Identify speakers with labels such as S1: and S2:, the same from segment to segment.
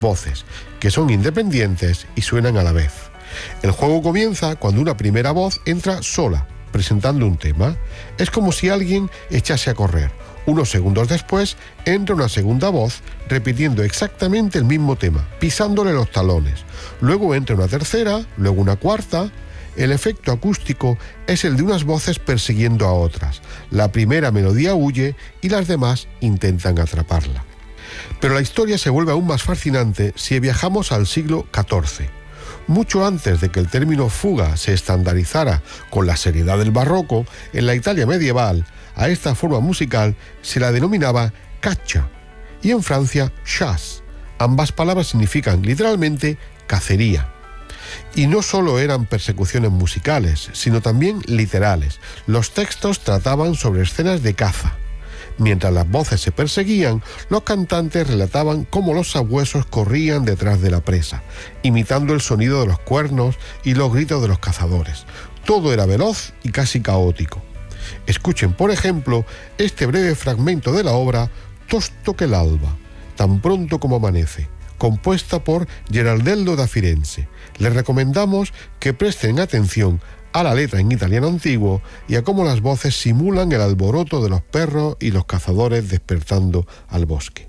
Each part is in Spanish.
S1: voces, que son independientes y suenan a la vez. El juego comienza cuando una primera voz entra sola, presentando un tema. Es como si alguien echase a correr. Unos segundos después entra una segunda voz repitiendo exactamente el mismo tema, pisándole los talones. Luego entra una tercera, luego una cuarta. El efecto acústico es el de unas voces persiguiendo a otras. La primera melodía huye y las demás intentan atraparla. Pero la historia se vuelve aún más fascinante si viajamos al siglo XIV. Mucho antes de que el término fuga se estandarizara con la seriedad del barroco, en la Italia medieval, a esta forma musical se la denominaba caccia y en Francia chasse. Ambas palabras significan literalmente cacería. Y no solo eran persecuciones musicales, sino también literales. Los textos trataban sobre escenas de caza. Mientras las voces se perseguían, los cantantes relataban cómo los sabuesos corrían detrás de la presa, imitando el sonido de los cuernos y los gritos de los cazadores. Todo era veloz y casi caótico. Escuchen, por ejemplo, este breve fragmento de la obra Tosto che l'alba, tan pronto como amanece, compuesta por Gerardello da Firenze. Les recomendamos que presten atención a la letra en italiano antiguo y a cómo las voces simulan el alboroto de los perros y los cazadores despertando al bosque.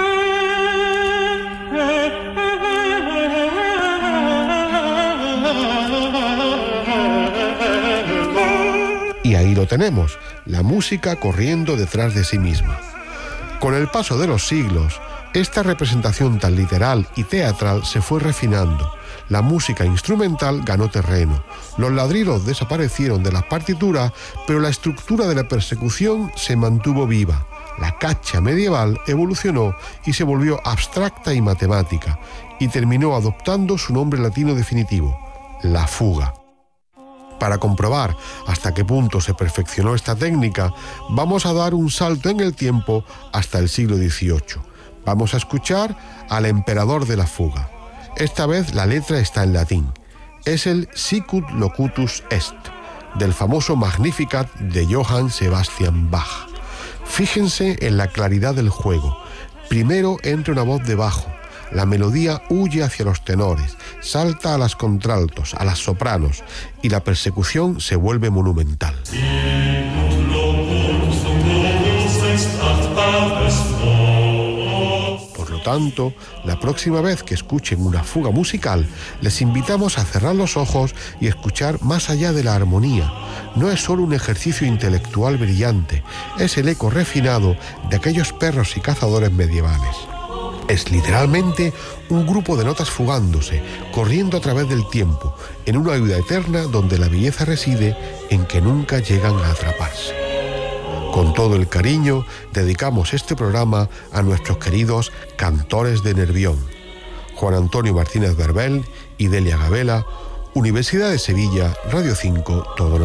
S1: Y ahí lo tenemos, la música corriendo detrás de sí misma. Con el paso de los siglos, esta representación tan literal y teatral se fue refinando. La música instrumental ganó terreno. Los ladridos desaparecieron de las partituras, pero la estructura de la persecución se mantuvo viva. La caccia medieval evolucionó y se volvió abstracta y matemática, y terminó adoptando su nombre latino definitivo, la fuga. Para comprobar hasta qué punto se perfeccionó esta técnica, vamos a dar un salto en el tiempo hasta el siglo XVIII. Vamos a escuchar al emperador de la fuga. Esta vez la letra está en latín. Es el Sicut Locutus Est, del famoso Magnificat de Johann Sebastian Bach. Fíjense en la claridad del juego. Primero entra una voz de bajo. La melodía huye hacia los tenores, salta a las contraltos, a las sopranos, y la persecución se vuelve monumental. Por lo tanto, la próxima vez que escuchen una fuga musical, les invitamos a cerrar los ojos y escuchar más allá de la armonía. No es solo un ejercicio intelectual brillante, es el eco refinado de aquellos perros y cazadores medievales. Es literalmente un grupo de notas fugándose, corriendo a través del tiempo, en una vida eterna donde la belleza reside en que nunca llegan a atraparse. Con todo el cariño, dedicamos este programa a nuestros queridos cantores de Nervión. Juan Antonio Martínez Berbel y Delia Gabela, Universidad de Sevilla, Radio 5, Todo